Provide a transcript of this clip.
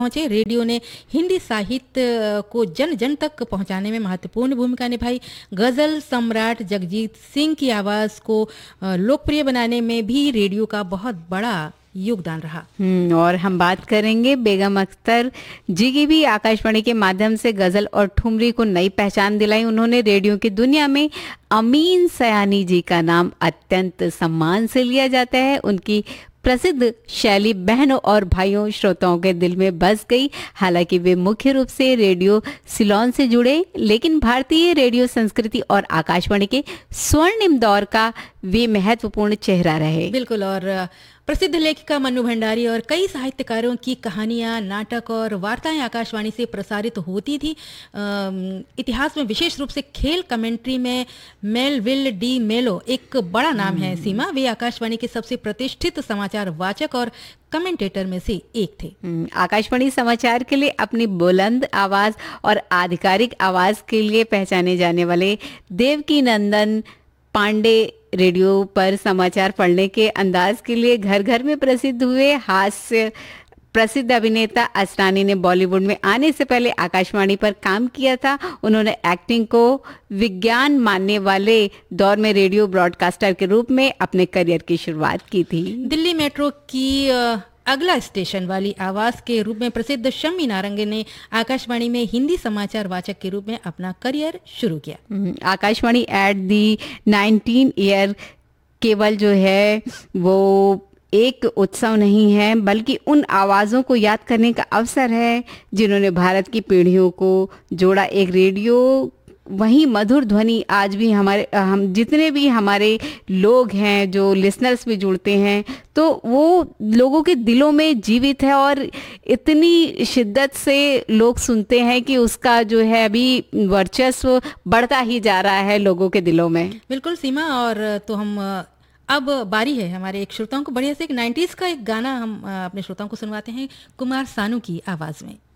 पहुंचे। रेडियो ने हिंदी साहित्य को जन जन तक पहुंचाने में महत्वपूर्ण भूमिका निभाई। गजल सम्राट जगजीत सिंह की आवाज़ को लोकप्रिय बनाने में भी रेडियो का बहुत बड़ा योगदान रहा। और हम बात करेंगे बेगम अख्तर जी की भी। आकाशवाणी के माध्यम से गजल और ठुमरी को नई पहचान दिलाई उन्होंने। रेडियो की दुनिया में अमीन सयानी जी का नाम अत्यंत सम्मान से लिया जाता है। उनकी प्रसिद्ध शैली बहनों और भाइयों श्रोताओं के दिल में बस गई। हालांकि वे मुख्य रूप से रेडियो सिलोन से जुड़े, लेकिन भारतीय रेडियो संस्कृति और आकाशवाणी के स्वर्णिम दौर का वे महत्वपूर्ण चेहरा रहे। बिल्कुल। और प्रसिद्ध लेखिका मन्नू भंडारी और कई साहित्यकारों की कहानियां, नाटक और वार्ताएं आकाशवाणी से प्रसारित होती थी। इतिहास में विशेष रूप से खेल कमेंट्री में मेलविल डी मेलो एक बड़ा नाम है सीमा। वे आकाशवाणी के सबसे प्रतिष्ठित समाचार वाचक और कमेंटेटर में से एक थे। आकाशवाणी समाचार के लिए अपनी बुलंद आवाज और आधिकारिक आवाज के लिए पहचाने जाने वाले देवकी नंदन पांडे रेडियो पर समाचार पढ़ने के अंदाज के लिए घर घर में प्रसिद्ध हुए। हास्य प्रसिद्ध अभिनेता असरानी ने बॉलीवुड में आने से पहले आकाशवाणी पर काम किया था। उन्होंने एक्टिंग को विज्ञान मानने वाले दौर में रेडियो ब्रॉडकास्टर के रूप में अपने करियर की शुरुआत की थी। दिल्ली मेट्रो की अगला स्टेशन वाली आवाज के रूप में प्रसिद्ध शम्मी नारंगे ने आकाशवाणी में हिंदी समाचार वाचक के रूप में अपना करियर शुरू किया। आकाशवाणी एट दी 19 ईयर केवल जो है वो एक उत्सव नहीं है, बल्कि उन आवाज़ों को याद करने का अवसर है जिन्होंने भारत की पीढ़ियों को जोड़ा। एक रेडियो वही मधुर ध्वनि आज भी हम जितने भी हमारे लोग हैं, जो लिसनर्स भी जुड़ते हैं, तो वो लोगों के दिलों में जीवित है और इतनी शिद्दत से लोग सुनते हैं कि उसका जो है अभी वर्चस्व बढ़ता ही जा रहा है लोगों के दिलों में। बिल्कुल सीमा। और तो हम अब बारी है हमारे एक श्रोताओं को बढ़िया से एक 90s का एक गाना हम अपने श्रोताओं को सुनवाते हैं कुमार सानू की आवाज़ में।